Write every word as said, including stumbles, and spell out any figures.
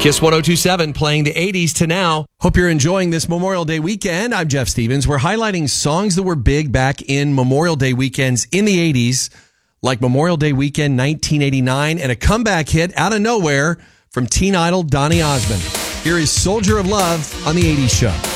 Kiss one oh two point seven playing the eighties to now. Hope you're enjoying this Memorial Day weekend. I'm Jeff Stevens. We're highlighting songs that were big back in Memorial Day weekends in the eighties, like Memorial Day weekend nineteen eighty-nine and a comeback hit out of nowhere from teen idol Donny Osmond. Here is Soldier of Love on the eighties Show.